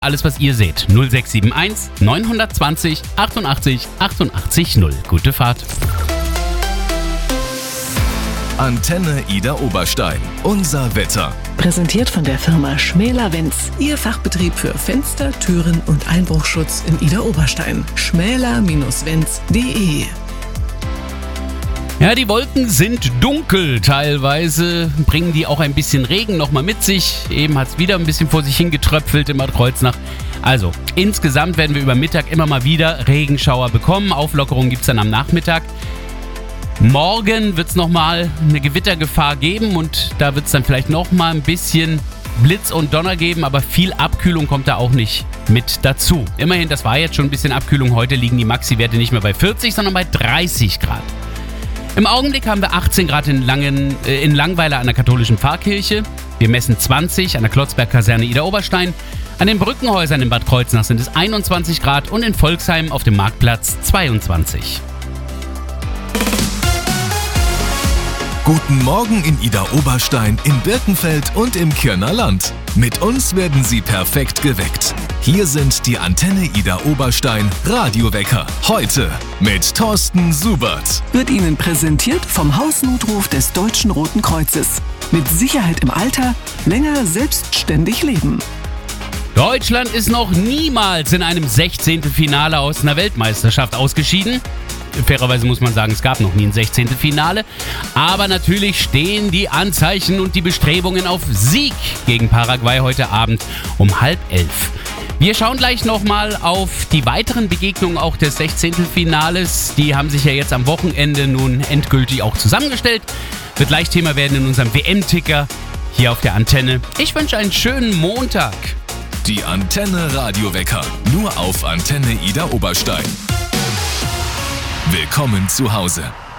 Alles, was ihr seht. 0671 920 88 88 0. Gute Fahrt. Antenne Ida Oberstein. Unser Wetter. Präsentiert von der Firma Schmäler-Wenz. Ihr Fachbetrieb für Fenster, Türen und Einbruchschutz in Ida Oberstein. schmäler-wenz.de. Ja, die Wolken sind dunkel. Teilweise bringen die auch ein bisschen Regen nochmal mit sich. Eben hat es wieder ein bisschen vor sich hingetröpfelt in Bad Kreuznach. Also, insgesamt werden wir über Mittag immer mal wieder Regenschauer bekommen. Auflockerung gibt es dann am Nachmittag. Morgen wird es nochmal eine Gewittergefahr geben und da wird es dann vielleicht nochmal ein bisschen Blitz und Donner geben, aber viel Abkühlung kommt da auch nicht mit dazu. Immerhin, das war jetzt schon ein bisschen Abkühlung. Heute liegen die Maxi-Werte nicht mehr bei 40, sondern bei 30 Grad. Im Augenblick haben wir 18 Grad in Langweiler an der katholischen Pfarrkirche. Wir messen 20 an der Klotzberg-Kaserne Ida Oberstein. An den Brückenhäusern in Bad Kreuznach sind es 21 Grad und in Volksheim auf dem Marktplatz 22. Guten Morgen in Ida Oberstein, in Birkenfeld und im Kirner Land. Mit uns werden Sie perfekt geweckt. Hier sind die Antenne Ida Oberstein Radiowecker. Heute mit Thorsten Subert. Wird Ihnen präsentiert vom Hausnotruf des Deutschen Roten Kreuzes. Mit Sicherheit im Alter, länger selbstständig leben. Deutschland ist noch niemals in einem 16. Finale aus einer Weltmeisterschaft ausgeschieden. Fairerweise muss man sagen, es gab noch nie ein 16. Finale. Aber natürlich stehen die Anzeichen und die Bestrebungen auf Sieg gegen Paraguay heute Abend um 10:30. Wir schauen gleich nochmal auf die weiteren Begegnungen auch des 16. Finales. Die haben sich ja jetzt am Wochenende nun endgültig auch zusammengestellt. Wird gleich Thema werden in unserem WM-Ticker hier auf der Antenne. Ich wünsche einen schönen Montag. Die Antenne Radiowecker. Nur auf Antenne Ida Oberstein. Willkommen zu Hause.